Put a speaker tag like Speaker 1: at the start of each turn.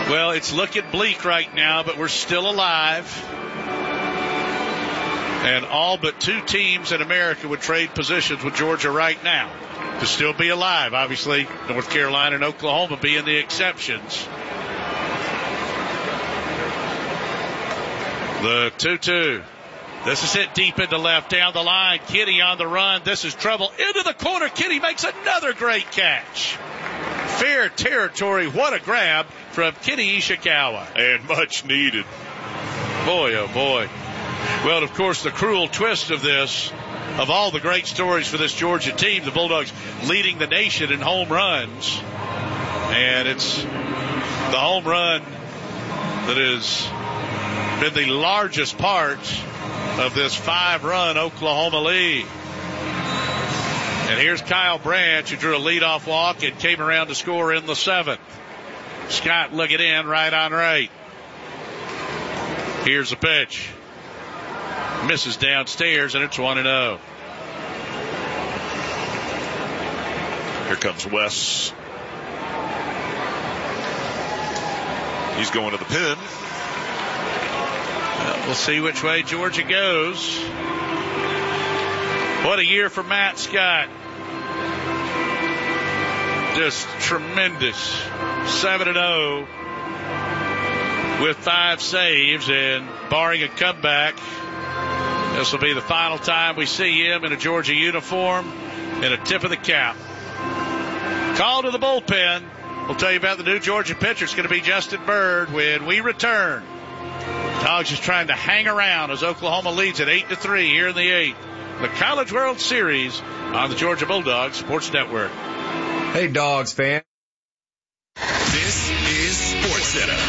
Speaker 1: Well, it's looking bleak right now, but we're still alive. And all but two teams in America would trade positions with Georgia right now to still be alive. Obviously, North Carolina and Oklahoma being the exceptions. The 2-2. This is it deep into left down the line. Kitty on the run. This is trouble. Into the corner. Kitty makes another great catch. Fair territory. What a grab from Kitty Ishikawa.
Speaker 2: And much needed.
Speaker 1: Boy, oh boy. Well, of course, the cruel twist of this, of all the great stories for this Georgia team, the Bulldogs leading the nation in home runs. And it's the home run that has been the largest part of this 5-run Oklahoma lead. And here's Kyle Branch, who drew a leadoff walk and came around to score in the 7th. Scott looking in right on right. Here's the pitch. Misses downstairs, and it's 1-0.
Speaker 2: Here comes Wes. He's going to the pin.
Speaker 1: Well, we'll see which way Georgia goes. What a year for Matt Scott. Just tremendous. 7-0 with 5 saves, and barring a comeback, this will be the final time we see him in a Georgia uniform and a tip of the cap. Call to the bullpen. We'll tell you about the new Georgia pitcher. It's going to be Justin Bird when we return. Dogs is trying to hang around as Oklahoma leads at 8-3 here in the 8th. The College World Series on the Georgia Bulldogs Sports Network.
Speaker 3: Hey, Dogs fan.
Speaker 4: This is SportsCenter.